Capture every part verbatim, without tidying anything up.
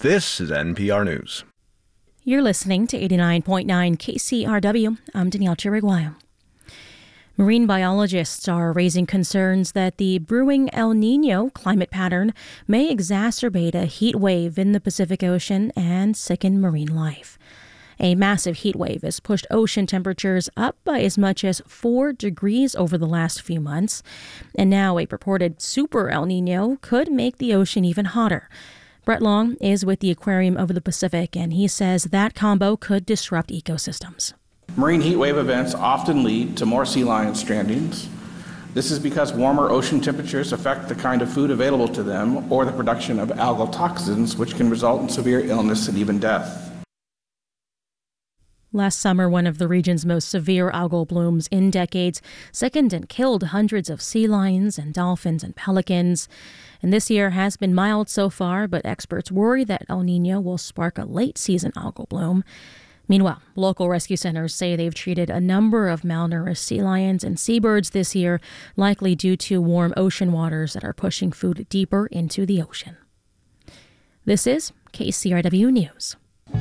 This is N P R News. You're listening to eighty-nine point nine K C R W. I'm Danielle Chiriguayo. Marine biologists are raising concerns that the brewing El Niño climate pattern may exacerbate a heat wave in the Pacific Ocean and sicken marine life. A massive heat wave has pushed ocean temperatures up by as much as four degrees over the last few months, and now a purported super El Niño could make the ocean even hotter. Brett Long is with the Aquarium of the Pacific, and he says that combo could disrupt ecosystems. Marine heat wave events often lead to more sea lion strandings. This is because warmer ocean temperatures affect the kind of food available to them or the production of algal toxins, which can result in severe illness and even death. Last summer, one of the region's most severe algal blooms in decades sickened and killed hundreds of sea lions and dolphins and pelicans. And this year has been mild so far, but experts worry that El Niño will spark a late-season algal bloom. Meanwhile, local rescue centers say they've treated a number of malnourished sea lions and seabirds this year, likely due to warm ocean waters that are pushing food deeper into the ocean. This is K C R W News.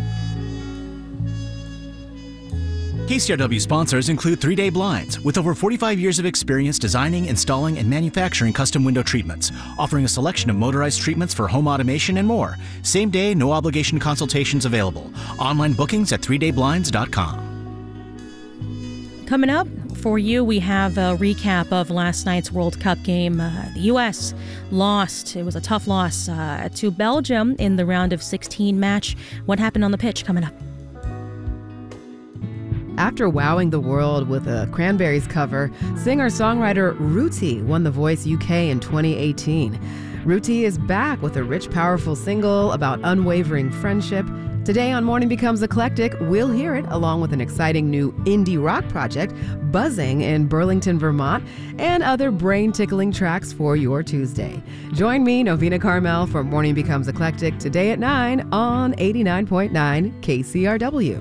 K C R W sponsors include three day Blinds, with over forty-five years of experience designing, installing, and manufacturing custom window treatments, offering a selection of motorized treatments for home automation and more. Same day, no obligation consultations available. Online bookings at three day blinds dot com. Coming up for you, we have a recap of last night's World Cup game. Uh, the U S lost. It was a tough loss uh, to Belgium in the round of sixteen match. What happened on the pitch? Coming up. After wowing the world with a Cranberries cover, singer-songwriter Ruti won The Voice U K in twenty eighteen. Ruti is back with a rich, powerful single about unwavering friendship. Today on Morning Becomes Eclectic, we'll hear it along with an exciting new indie rock project buzzing in Burlington, Vermont, and other brain-tickling tracks for your Tuesday. Join me, Novena Carmel, for Morning Becomes Eclectic today at nine on eighty-nine point nine K C R W.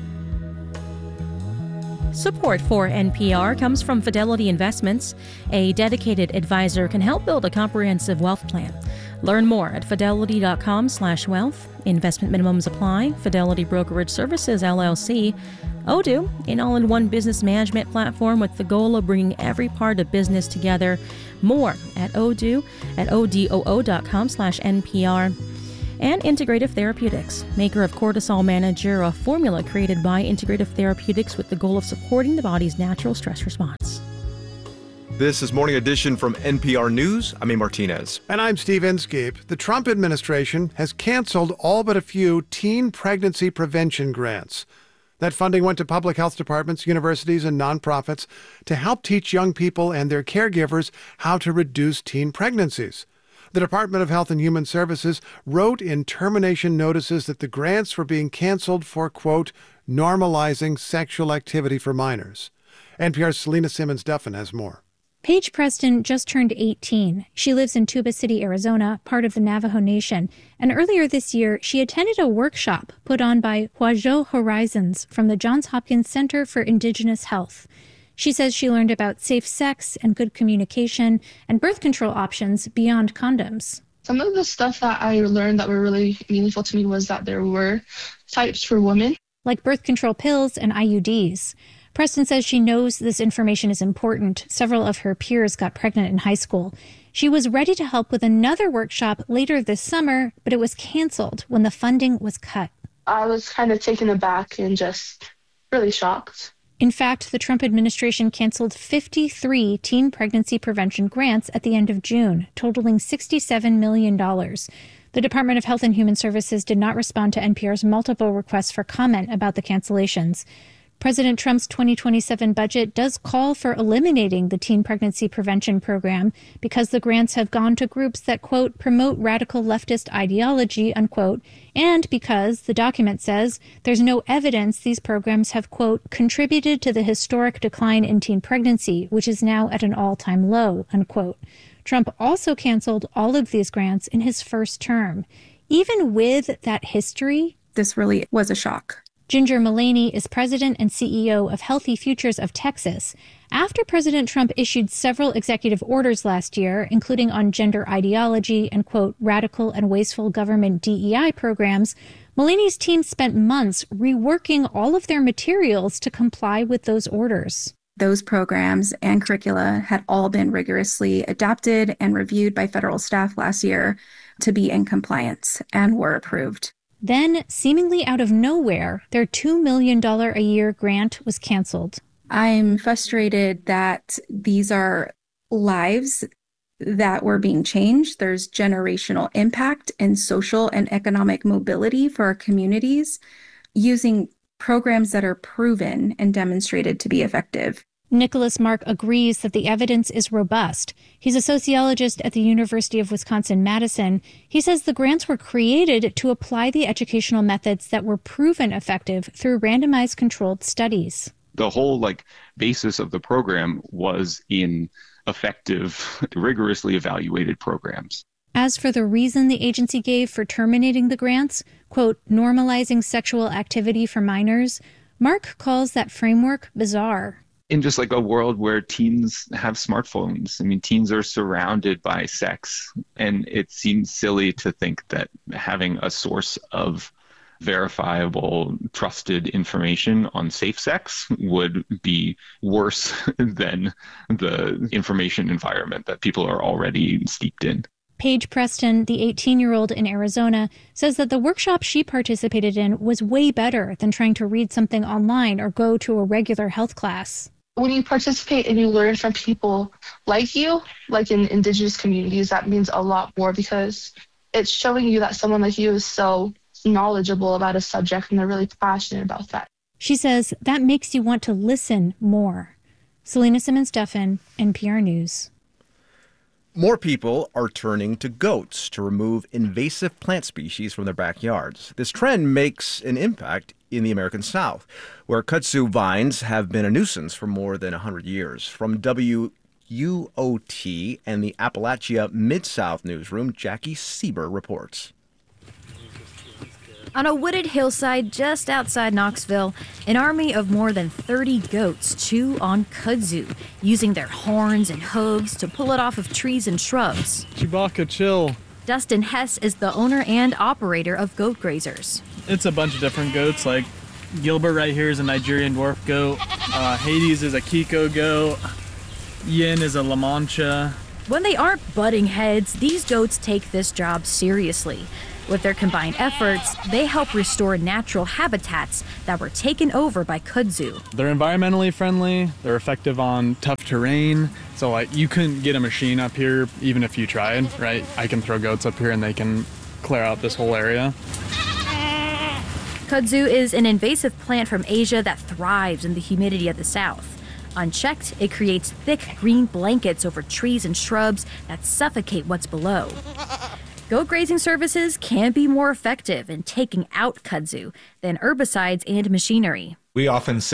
Support for N P R comes from Fidelity Investments. A dedicated advisor can help build a comprehensive wealth plan. Learn more at fidelity dot com slash wealth. Investment minimums apply. Fidelity Brokerage Services, L L C. Odoo, an all-in-one business management platform with the goal of bringing every part of business together. More at Odoo at odoo dot com slash N P R. And Integrative Therapeutics, maker of Cortisol Manager, a formula created by Integrative Therapeutics with the goal of supporting the body's natural stress response. This is Morning Edition from N P R News. I'm A. Martinez. And I'm Steve Inskeep. The Trump administration has canceled all but a few teen pregnancy prevention grants. That funding went to public health departments, universities, and nonprofits to help teach young people and their caregivers how to reduce teen pregnancies. The Department of Health and Human Services wrote in termination notices that the grants were being canceled for, quote, normalizing sexual activity for minors. N P R's Selena Simmons-Duffin has more. Paige Preston just turned eighteen. She lives in Tuba City, Arizona, part of the Navajo Nation. And earlier this year, she attended a workshop put on by Huajo Horizons from the Johns Hopkins Center for Indigenous Health. She says she learned about safe sex and good communication and birth control options beyond condoms. Some of the stuff that I learned that were really meaningful to me was that there were types for women, like birth control pills and I U Ds. Preston says she knows this information is important. Several of her peers got pregnant in high school. She was ready to help with another workshop later this summer, but it was canceled when the funding was cut. I was kind of taken aback and just really shocked. In fact, the Trump administration canceled fifty-three teen pregnancy prevention grants at the end of June, totaling sixty-seven million dollars. The Department of Health and Human Services did not respond to N P R's multiple requests for comment about the cancellations. President Trump's twenty twenty-seven budget does call for eliminating the teen pregnancy prevention program because the grants have gone to groups that, quote, promote radical leftist ideology, unquote, and because, the document says, there's no evidence these programs have, quote, contributed to the historic decline in teen pregnancy, which is now at an all-time low, unquote. Trump also canceled all of these grants in his first term. Even with that history, this really was a shock. Ginger Mullaney is president and C E O of Healthy Futures of Texas. after President Trump issued several executive orders last year, including on gender ideology and, quote, radical and wasteful government D E I programs, Mullaney's team spent months reworking all of their materials to comply with those orders. Those programs and curricula had all been rigorously adapted and reviewed by federal staff last year to be in compliance and were approved. Then, seemingly out of nowhere, their two million dollars a year grant was canceled. I'm frustrated that these are lives that were being changed. There's generational impact and social and economic mobility for our communities using programs that are proven and demonstrated to be effective. Nicholas Mark agrees that the evidence is robust. He's a sociologist at the University of Wisconsin-Madison. He says the grants were created to apply the educational methods that were proven effective through randomized controlled studies. The whole like basis of the program was in effective, rigorously evaluated programs. As for the reason the agency gave for terminating the grants, quote, normalizing sexual activity for minors, Mark calls that framework bizarre. In just like a world where teens have smartphones, I mean, teens are surrounded by sex, and it seems silly to think that having a source of verifiable, trusted information on safe sex would be worse than the information environment that people are already steeped in. Paige Preston, the eighteen-year-old in Arizona, says that the workshop she participated in was way better than trying to read something online or go to a regular health class. When you participate and you learn from people like you, like in Indigenous communities, that means a lot more because it's showing you that someone like you is so knowledgeable about a subject and they're really passionate about that. She says that makes you want to listen more. Selena Simmons-Duffin, N P R News. More people are turning to goats to remove invasive plant species from their backyards. This trend makes an impact in the American South, where kudzu vines have been a nuisance for more than one hundred years. From W U O T and the Appalachia Mid-South newsroom, Jackie Sieber reports. On a wooded hillside just outside Knoxville, an army of more than thirty goats chew on kudzu, using their horns and hooves to pull it off of trees and shrubs. Chewbacca, chill. Dustin Hess is the owner and operator of Goat Grazers. It's a bunch of different goats, like Gilbert right here is a Nigerian dwarf goat, uh, Hades is a Kiko goat, Yin is a La Mancha. When they aren't butting heads, these goats take this job seriously. With their combined efforts, they help restore natural habitats that were taken over by kudzu. They're environmentally friendly, they're effective on tough terrain, so like you couldn't get a machine up here even if you tried, right? I can throw goats up here and they can clear out this whole area. Kudzu is an invasive plant from Asia that thrives in the humidity of the South. Unchecked, it creates thick green blankets over trees and shrubs that suffocate what's below. Goat grazing services can be more effective in taking out kudzu than herbicides and machinery. We often say